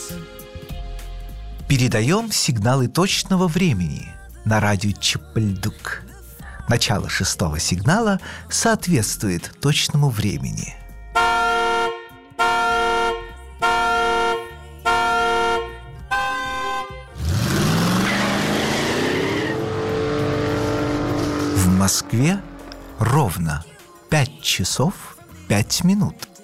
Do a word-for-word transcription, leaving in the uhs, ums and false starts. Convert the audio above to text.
Передаем сигналы точного времени на радио Чапальдук. Начало шестого сигнала соответствует точному времени. В Москве ровно пять часов пять минут.